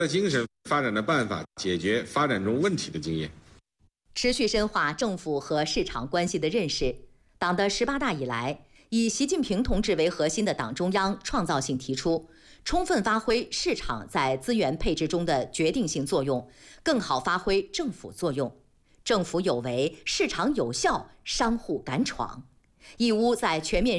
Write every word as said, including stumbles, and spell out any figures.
精神发展的办法，解决发展中问题的经验。 持续深化政府和市场关系的认识。党的十八大以来，以习近平同志为核心的党中央创造性提出，充分发挥市场在资源配置中的决定性作用，更好发挥政府作用。政府有为，市场有效，商户敢闯。义乌在全面